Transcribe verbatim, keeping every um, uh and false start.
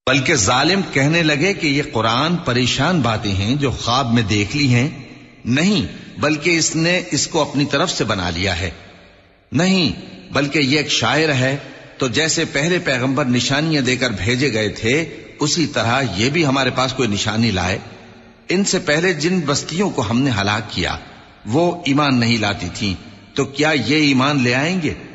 बल्कि जालिम कहने लगे कि ये कुरान परेशान बातें हैं जो ख्वाब में देख ली हैं। नहीं, बल्कि इसने इसको अपनी तरफ से बना लिया है। नहीं, बल्कि ये एक शायर है। तो जैसे पहले पैगंबर निशानियां देकर भेजे गए थे, उसी तरह ये भी हमारे पास कोई निशानी लाए। इनसे पहले जिन बस्तियों को हमने हलाक किया वो ईमान नहीं लाती थीं, तो क्या ये ईमान ले आएंगे?